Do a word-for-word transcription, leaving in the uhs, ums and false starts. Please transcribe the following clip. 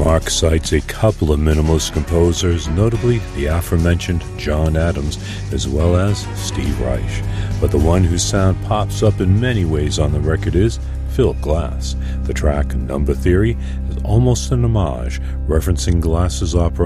Mark cites a couple of minimalist composers, notably the aforementioned John Adams, as well as Steve Reich. But the one whose sound pops up in many ways on the record is Philip Glass. The track Number Theory is almost an homage, referencing Glass's opera